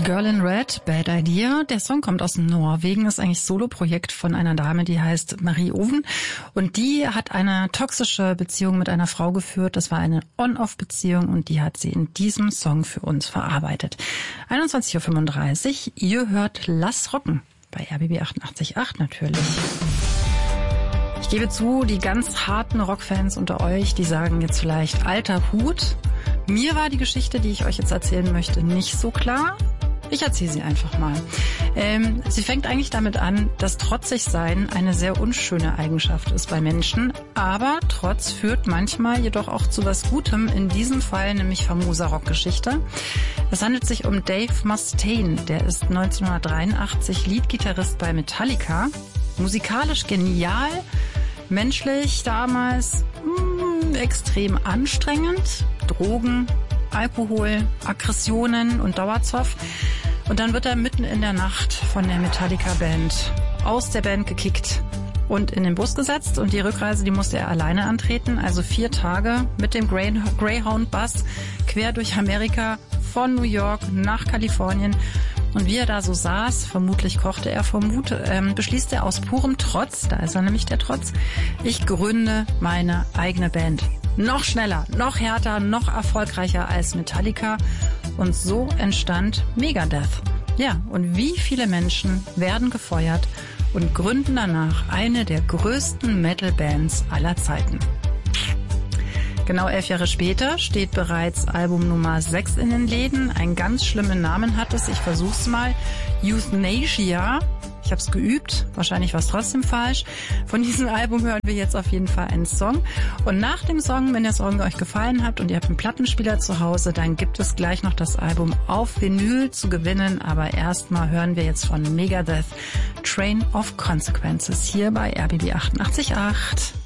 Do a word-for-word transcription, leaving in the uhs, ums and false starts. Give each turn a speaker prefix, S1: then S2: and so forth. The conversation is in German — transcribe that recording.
S1: Girl in Red, Bad Idea. Der Song kommt aus Norwegen, ist eigentlich Solo-Projekt von einer Dame, die heißt Marie Oven. Und die hat eine toxische Beziehung mit einer Frau geführt. Das war eine On-Off-Beziehung und die hat sie in diesem Song für uns verarbeitet. einundzwanzig Uhr fünfunddreißig, ihr hört Lass rocken bei R B B achtundachtzig Komma acht natürlich. Ich gebe zu, die ganz harten Rockfans unter euch, die sagen jetzt vielleicht alter Hut. Mir war die Geschichte, die ich euch jetzt erzählen möchte, nicht so klar. Ich erzähle sie einfach mal. Ähm, sie fängt eigentlich damit an, dass Trotzigsein eine sehr unschöne Eigenschaft ist bei Menschen, aber Trotz führt manchmal jedoch auch zu was Gutem, in diesem Fall nämlich famoser Rockgeschichte. Es handelt sich um Dave Mustaine, der ist neunzehnhundertdreiundachtzig Leadgitarrist bei Metallica, musikalisch genial, menschlich damals mh, extrem anstrengend, Drogen, Alkohol, Aggressionen und Dauerzoff. Und dann wird er mitten in der Nacht von der Metallica-Band aus der Band gekickt und in den Bus gesetzt. Und die Rückreise, die musste er alleine antreten. Also vier Tage mit dem Greyhound-Bus quer durch Amerika von New York nach Kalifornien. Und wie er da so saß, vermutlich kochte er, vermute, ähm, beschließt er aus purem Trotz, da ist er nämlich der Trotz, ich gründe meine eigene Band. Noch schneller, noch härter, noch erfolgreicher als Metallica. Und so entstand Megadeth. Ja, und wie viele Menschen werden gefeuert und gründen danach eine der größten Metal-Bands aller Zeiten. Genau elf Jahre später steht bereits Album Nummer sechs in den Läden. Einen ganz schlimmen Namen hat es, ich versuch's mal. Euthanasia. Ich habe es geübt, wahrscheinlich war es trotzdem falsch. Von diesem Album hören wir jetzt auf jeden Fall einen Song. Und nach dem Song, wenn der Song euch gefallen hat und ihr habt einen Plattenspieler zu Hause, dann gibt es gleich noch das Album auf Vinyl zu gewinnen. Aber erstmal hören wir jetzt von Megadeth Train of Consequences hier bei R B B achtundachtzig Komma acht.